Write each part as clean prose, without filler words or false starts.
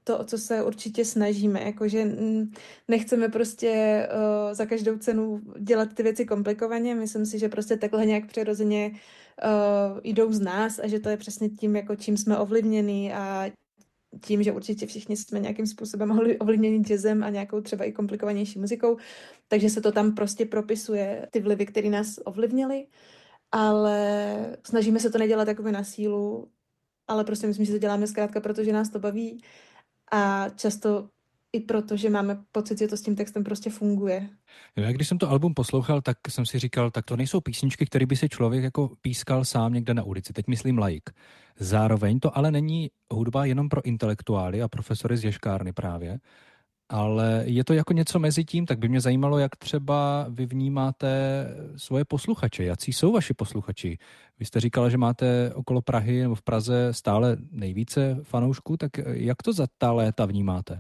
to, o co se určitě snažíme, jakože nechceme prostě za každou cenu dělat ty věci komplikovaně, myslím si, že prostě takhle nějak přirozeně jdou z nás a že to je přesně tím, jako čím jsme ovlivněni a tím, že určitě všichni jsme nějakým způsobem ovlivněni jazzem a nějakou třeba i komplikovanější muzikou, takže se to tam prostě propisuje, ty vlivy, které nás ovlivnily, ale snažíme se to nedělat jakoby na sílu, ale prostě myslím, že to děláme zkrátka, protože nás to baví a často i proto, že máme pocit, že to s tím textem prostě funguje. Jo, já když jsem to album poslouchal, tak jsem si říkal, tak to nejsou písničky, které by si člověk jako pískal sám někde na ulici. Teď myslím laik. Zároveň to ale není hudba jenom pro intelektuály a profesory z ješkárny právě, ale je to jako něco mezi tím, tak by mě zajímalo, jak třeba vy vnímáte svoje posluchače. Jací jsou vaši posluchači? Vy jste říkala, že máte okolo Prahy nebo v Praze stále nejvíce fanoušků, tak jak to za ta léta vnímáte?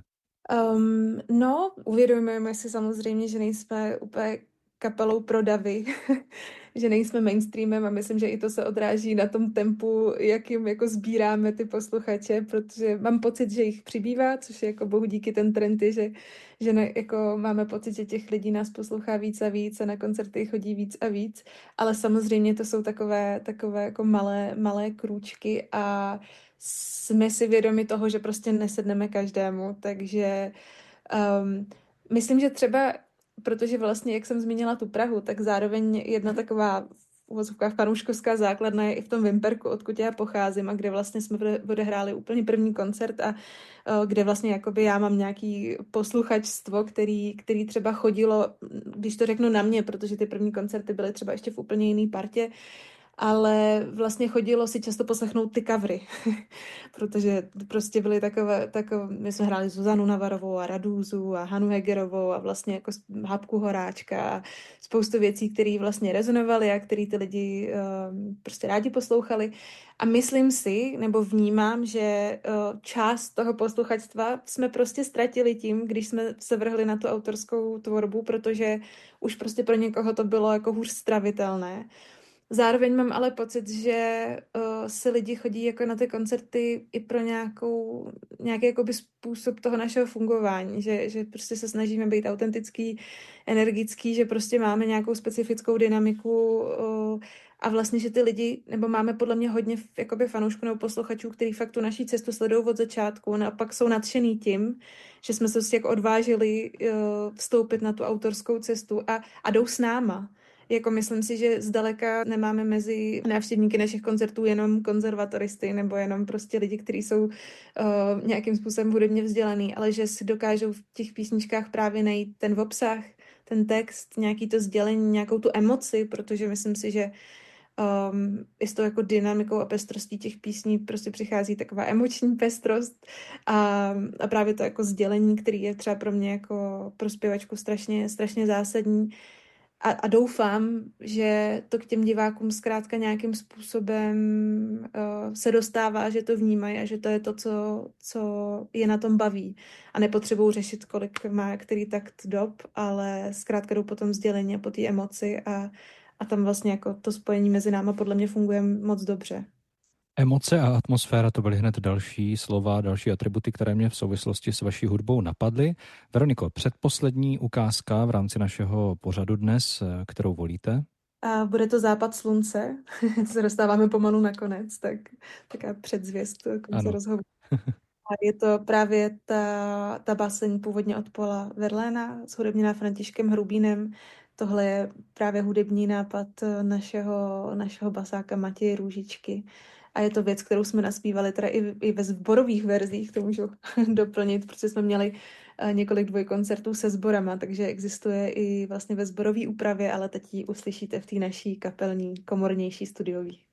No, uvědomujeme si samozřejmě, že nejsme úplně kapelou pro davy, že nejsme mainstreamem a myslím, že i to se odráží na tom tempu, jakým jako sbíráme ty posluchače, protože mám pocit, že jich přibývá, což je jako bohu díky ten trend je, že ne, jako máme pocit, že těch lidí nás poslouchá víc a víc a na koncerty chodí víc a víc, ale samozřejmě to jsou takové jako malé krůčky a jsme si vědomi toho, že prostě nesedneme každému, takže myslím, že třeba, protože vlastně, jak jsem zmínila tu Prahu, tak zároveň jedna taková v uvozovkách fanouškovská základna je i v tom Vimperku, odkud já pocházím a kde vlastně jsme odehráli úplně první koncert a kde vlastně jakoby já mám nějaký posluchačstvo, který třeba chodilo, když to řeknu na mě, protože ty první koncerty byly třeba ještě v úplně jiný partě, ale vlastně chodilo si často poslechnout ty covery, protože prostě byly takové, my jsme hráli Zuzanu Navarovou a Radúzu a Hanu Hegerovou a vlastně jako Hapku Horáčka a spoustu věcí, které vlastně rezonovaly a které ty lidi prostě rádi poslouchali. A myslím si, nebo vnímám, že část toho posluchačstva jsme prostě ztratili tím, když jsme se vrhli na tu autorskou tvorbu, protože už prostě pro někoho to bylo jako hůř stravitelné. Zároveň mám ale pocit, že se lidi chodí jako na ty koncerty i pro nějaký jakoby způsob toho našeho fungování, že prostě se snažíme být autentický, energický, že prostě máme nějakou specifickou dynamiku a vlastně, že ty lidi, nebo máme podle mě hodně jakoby fanoušků nebo posluchačů, kteří fakt tu naší cestu sledují od začátku no a pak jsou nadšený tím, že jsme se prostě jako odvážili vstoupit na tu autorskou cestu a jdou s náma. Jako myslím si, že zdaleka nemáme mezi návštěvníky našich koncertů jenom konzervatoristy nebo jenom prostě lidi, kteří jsou nějakým způsobem hudebně vzdělaný, ale že si dokážou v těch písničkách právě najít ten obsah, ten text, nějaký to sdělení, nějakou tu emoci, protože myslím si, že i s tou jako dynamikou a pestrostí těch písní prostě přichází taková emoční pestrost a právě to jako sdělení, který je třeba pro mě jako pro zpěvačku strašně zásadní. A doufám, že to k těm divákům zkrátka nějakým způsobem se dostává, že to vnímají a že to je to, co je na tom baví. A nepotřebují řešit, kolik má který takt dob, ale zkrátka jdou po tom sdělení a po té emoci a tam vlastně jako to spojení mezi náma podle mě funguje moc dobře. Emoce a atmosféra, to byly hned další slova, další atributy, které mě v souvislosti s vaší hudbou napadly. Veroniko, předposlední ukázka v rámci našeho pořadu dnes, kterou volíte? A bude to Západ slunce, se dostáváme pomalu nakonec, tak taká předzvěst konce Ano. rozhovoru. A je to právě ta báseň původně od Paula Verlaina, zhudebněná Františkem Hrubínem. Tohle je právě hudební nápad našeho basáka Matěje Růžičky. A je to věc, kterou jsme naspívali teda i ve sborových verzích, to můžu doplnit, protože jsme měli několik dvojkoncertů se sborama, takže existuje i vlastně ve sborové úpravě, ale teď ji uslyšíte v té naší kapelní, komornější studiový.